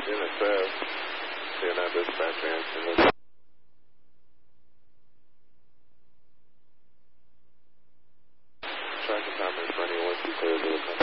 NSF, CNN dispatch answer. Tracking time is running 1 2 clear.